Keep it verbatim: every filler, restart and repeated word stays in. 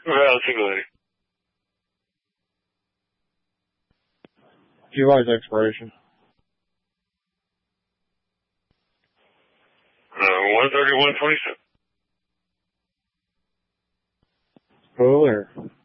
Well, I'll see you later. July's expiration. Uh, one thirty-one twenty-seven. Oh, there.